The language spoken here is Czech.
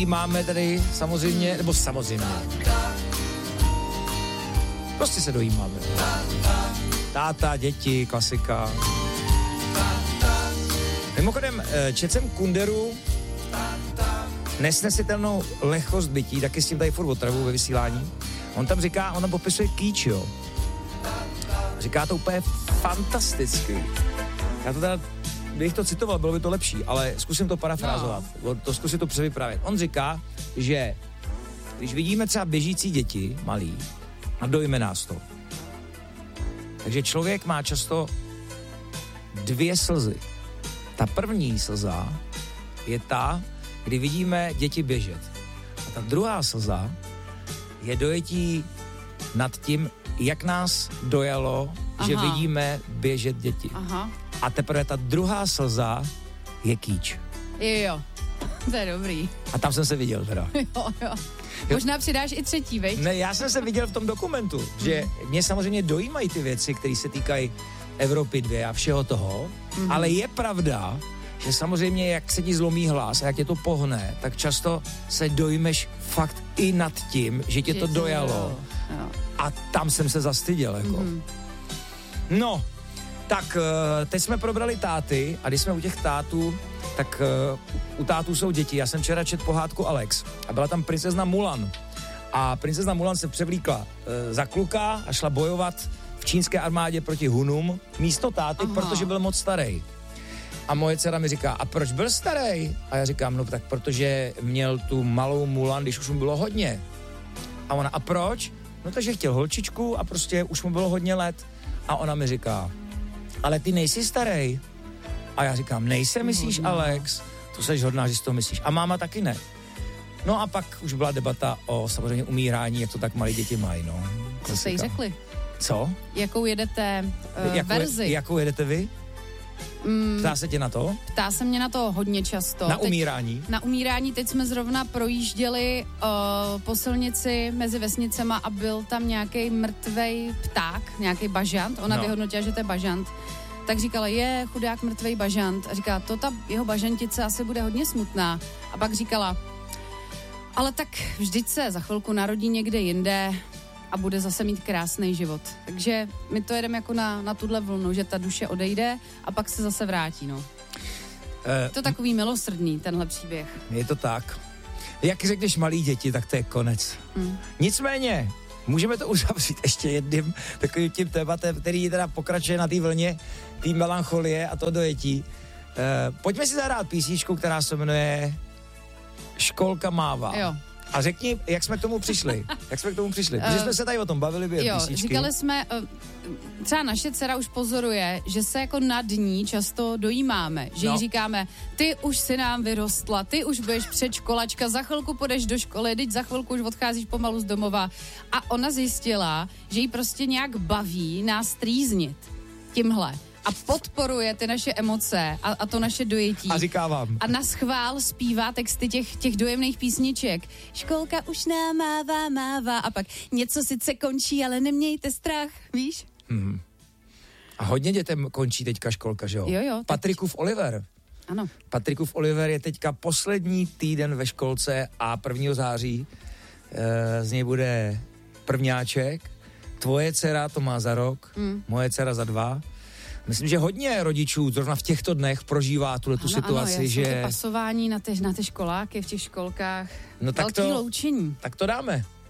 dojímáme tady samozřejmě, nebo samozřejmě. Prostě se dojímáme. Táta, děti, klasika. Mimochodem, četl jsem Kunderu Nesnesitelnou lehkost bytí, taky s tím tady furt otravu ve vysílání. On tam popisuje kýč, jo. Říká to úplně fantasticky. Já to teda, kdybych to citoval, bylo by to lepší, ale zkusím to parafrázovat. Zkusím to převyprávět. On říká, že když vidíme třeba běžící děti, malí, a dojme nás to. Takže člověk má často 2 slzy. Ta první slza je ta, kdy vidíme děti běžet. A ta druhá slza je dojetí nad tím, jak nás dojalo, že vidíme běžet děti. Aha. A teprve ta druhá slza je kýč. Jo, to je dobrý. A tam jsem se viděl teda. Jo. Možná přidáš i třetí, veď? Ne, já jsem se viděl v tom dokumentu, že mě samozřejmě dojímají ty věci, které se týkají Evropy 2 a všeho toho, ale je pravda, že samozřejmě, jak se ti zlomí hlas a jak tě to pohne, tak často se dojmeš fakt i nad tím, že tě to dojalo. Jo. A tam jsem se zastyděl, jako. No, tak teď jsme probrali táty a když jsme u těch tátů, tak u tátů jsou děti. Já jsem včera četl pohádku Alex a byla tam princezna Mulan. A princezna Mulan se převlíkla za kluka a šla bojovat v čínské armádě proti Hunům místo táty, protože byl moc starý. A moje dcera mi říká, a proč byl starý? A já říkám, no tak protože měl tu malou Mulan, když už mu bylo hodně. A ona, a proč? No takže chtěl holčičku a prostě už mu bylo hodně let. A ona mi říká, ale ty nejsi starý. A já říkám, nejsem, myslíš, Alex? To seš hodná, že si to myslíš. A máma taky ne. No a pak už byla debata o samozřejmě umírání, jak to tak malí děti mají, no. Co jste jí řekli? Co? Jakou jedete verzi? Jakou jedete vy? Ptá se tě na to? Ptá se mě na to hodně často. Na umírání? Na umírání. Teď jsme zrovna projížděli po silnici mezi vesnicema a byl tam nějaký mrtvej pták, nějaký bažant. Ona vyhodnotila, že to je bažant. Tak říkala, je chudák mrtvej bažant. A říká, to ta jeho bažantice asi bude hodně smutná. A pak říkala, ale tak vždyť se za chvilku narodí někde jinde a bude zase mít krásný život. Takže my to jedeme jako na tuhle vlnu, že ta duše odejde a pak se zase vrátí, no. Je to takový milosrdný, tenhle příběh. Je to tak. Jak řekneš malí děti, tak to je konec. Nicméně, můžeme to uzavřít ještě jedním takovým tím tématem, který teda pokračuje na té vlně, té melancholie a to dojetí. Pojďme si zahrát písničku, která se jmenuje Školka mává. Jo. A řekni, jak jsme k tomu přišli? Protože jsme se tady o tom bavili během písničky. Říkali jsme, třeba naše dcera už pozoruje, že se jako nad ní často dojímáme. Že jí říkáme, ty už si nám vyrostla, ty už budeš předškolačka, za chvilku půjdeš do školy, teď za chvilku už odcházíš pomalu z domova. A ona zjistila, že jí prostě nějak baví nás trýznit tímhle. A podporuje ty naše emoce a to naše dojetí. A říká vám. A naschvál zpívá texty těch dojemných písniček. Školka už nám mává. A pak něco sice končí, ale nemějte strach, víš? A hodně dětem končí teďka školka, že jo? Jo. Patrikův Oliver. Ano. Patrikův Oliver je teďka poslední týden ve školce a 1. září z něj bude prvňáček. Tvoje dcera to má za rok, moje dcera za 2. Myslím, že hodně rodičů zrovna v těchto dnech prožívá tu situaci, ano, že... Ty pasování na ty školáky v těch školkách, no velký loučení. Tak to dáme.